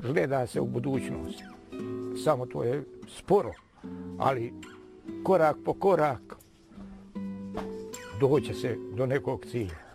gleda se u budućnost. Samo to je sporo, ali korak po korak doće se do nekog cilja.